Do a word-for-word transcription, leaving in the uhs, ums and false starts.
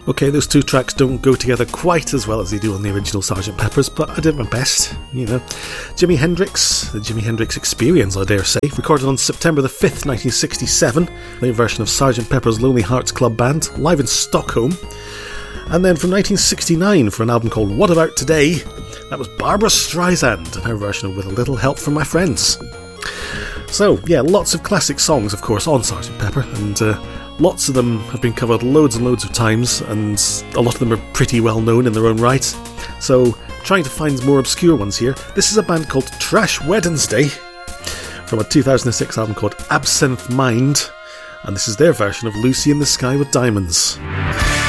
Okay, those two tracks don't go together quite as well as they do on the original Sergeant Pepper's, but I did my best, you know. Jimi Hendrix, the Jimi Hendrix Experience, I dare say, recorded on September the fifth, nineteen sixty-seven, the version of Sergeant Pepper's Lonely Hearts Club Band, live in Stockholm. And then from nineteen sixty-nine, for an album called What About Today, that was Barbra Streisand and her version of With a Little Help from My Friends. So, yeah, lots of classic songs, of course, on Sergeant Pepper, and uh, lots of them have been covered loads and loads of times, and a lot of them are pretty well known in their own right. So, trying to find more obscure ones here. This is a band called Trash Wednesday, from a two thousand six album called Absinthe Mind, and this is their version of Lucy in the Sky with Diamonds.